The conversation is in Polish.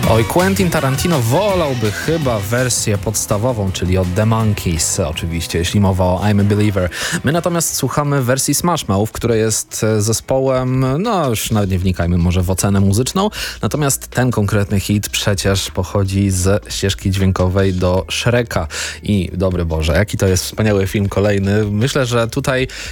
Oj, Quentin Tarantino wolałby chyba wersję podstawową, czyli od The Monkees, oczywiście, jeśli mowa o I'm a Believer. My natomiast słuchamy wersji Smash Mouth, które jest zespołem, no już nawet nie wnikajmy może w ocenę muzyczną, natomiast ten konkretny hit przecież pochodzi z ścieżki dźwiękowej do Shreka. I dobry Boże, jaki to jest wspaniały film kolejny. Myślę, że tutaj